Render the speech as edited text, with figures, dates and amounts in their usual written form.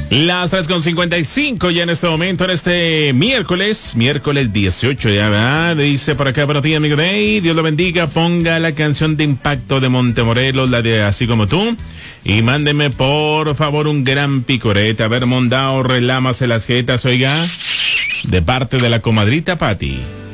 Las 3:55 ya en este momento, en este miércoles 18 ya, ¿verdad? Dice por acá para ti, amigo Day, Dios lo bendiga, ponga la canción de Impacto de Montemorelos, la de Así Como Tú, y mándeme por favor un gran picorete. A ver, Mondao, relámase las jetas, oiga, de parte de la comadrita Patti.